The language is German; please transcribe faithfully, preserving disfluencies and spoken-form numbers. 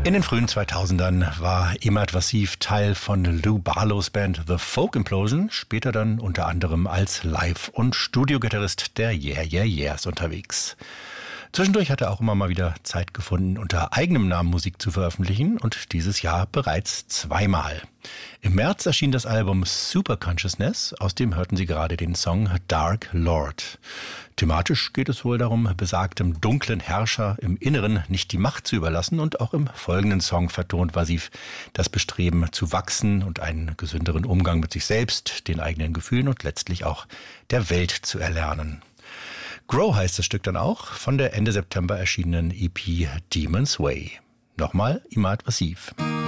In den frühen zweitausendern war Emad Wasif Teil von Lou Barlows Band The Folk Implosion, später dann unter anderem als Live- und Studiogitarrist der Yeah Yeah Yeahs unterwegs. Zwischendurch hat er auch immer mal wieder Zeit gefunden, unter eigenem Namen Musik zu veröffentlichen und dieses Jahr bereits zweimal. Im März erschien das Album Super Consciousness, aus dem hörten Sie gerade den Song Dark Lord. Thematisch geht es wohl darum, besagtem dunklen Herrscher im Inneren nicht die Macht zu überlassen, und auch im folgenden Song vertont Wasif das Bestreben zu wachsen und einen gesünderen Umgang mit sich selbst, den eigenen Gefühlen und letztlich auch der Welt zu erlernen. Grow heißt das Stück dann auch, von der Ende September erschienenen E P Demon's Way. Nochmal Emad Wasif.